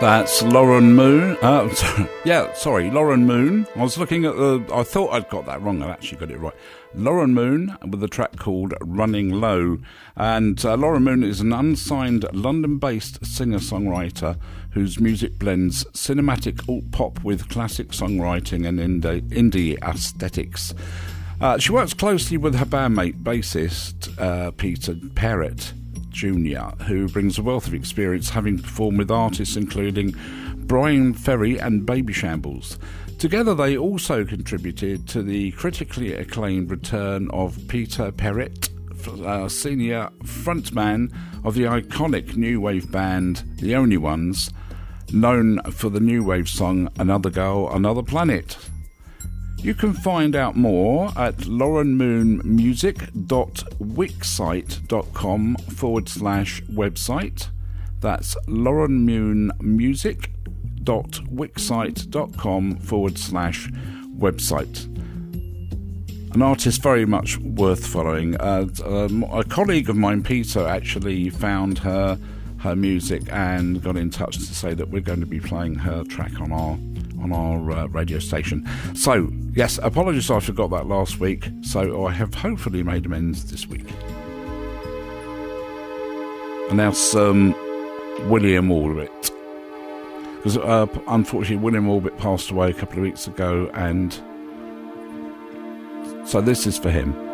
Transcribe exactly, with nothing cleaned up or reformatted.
That's Lauren Moon. Uh, yeah, sorry, Lauren Moon. I was looking at the... I thought I'd got that wrong. I actually got it right. Lauren Moon with a track called Running Low. And uh, Lauren Moon is an unsigned London-based singer-songwriter whose music blends cinematic alt-pop with classic songwriting and indie, indie aesthetics. Uh, she works closely with her bandmate, bassist uh, Peter Perrett Junior, who brings a wealth of experience, having performed with artists including Brian Ferry and Baby Shambles. Together they also contributed to the critically acclaimed return of Peter Perrett, uh, senior frontman of the iconic new wave band The Only Ones, known for the new wave song Another Girl, Another Planet. You can find out more at laurenmoonmusic.wixsite.com forward slash website. That's laurenmoonmusic.wixsite.com forward slash website. An artist very much worth following. Uh, um, a colleague of mine, Peter, actually found her her music and got in touch to say that we're going to be playing her track on our on our uh, radio station. So, yes, apologies I forgot that last week, so I have hopefully made amends this week. And now some William Orbit. Because uh, unfortunately William Orbit passed away a couple of weeks ago, and so this is for him.